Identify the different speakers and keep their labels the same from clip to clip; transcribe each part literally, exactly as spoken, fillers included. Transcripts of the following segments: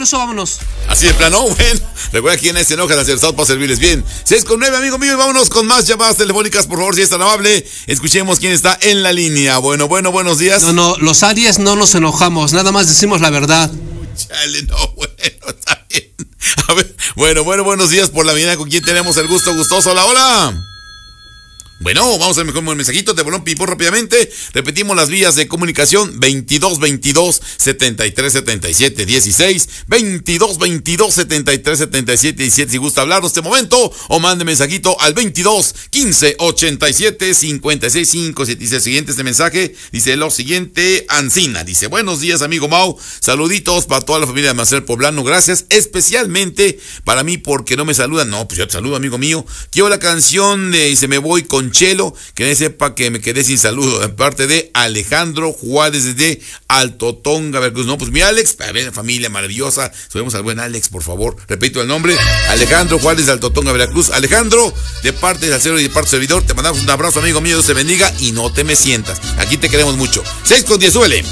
Speaker 1: eso vámonos.
Speaker 2: Así de plano, bueno. Recuerda quién es enoja de acertado para servirles bien. seis con nueve, amigo mío, y vámonos con más llamadas telefónicas, por favor, si es tan amable. Escuchemos quién está en la línea. Bueno, bueno, buenos días.
Speaker 1: No, no, los Aries no nos enojamos, nada más decimos la verdad.
Speaker 2: Chale, no, bueno, está bien. A ver, bueno, bueno, buenos días por la mañana. ¿Con quién tenemos el gusto gustoso? Hola, hola. Bueno, vamos a ver con el mensajito de Bolón Pipón rápidamente. Repetimos las vías de comunicación: veintidós veintidós setenta y tres setenta y siete dieciséis, veintidós veintidós setenta y tres setenta y siete diecisiete si gusta hablar en este momento, o mande mensajito al veintidós quince ochenta y siete cincuenta y seis cincuenta y siete. Dice el siguiente este mensaje, dice lo siguiente, Ancina, dice: buenos días, amigo Mau, saluditos para toda la familia de Marcel Poblano, gracias, especialmente para mí porque no me saludan. No, pues yo te saludo, amigo mío. Quiero la canción de Y se me voy con Chelo, que nadie sepa que me quedé sin saludo, de parte de Alejandro Juárez de Alto Tonga, Veracruz. No, pues mi Alex, a ver, familia maravillosa, subimos al buen Alex, por favor, repito el nombre, Alejandro Juárez de Alto Tonga, Veracruz. Alejandro, de parte del Salcero y de parte del servidor, te mandamos un abrazo, amigo mío, Dios te bendiga y no te me sientas, aquí te queremos mucho. seis con diez, súbele.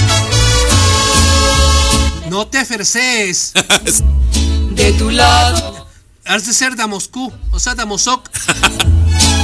Speaker 1: No te aferces.
Speaker 3: De tu lado.
Speaker 1: Has de ser de Moscú, o sea, de Mosok.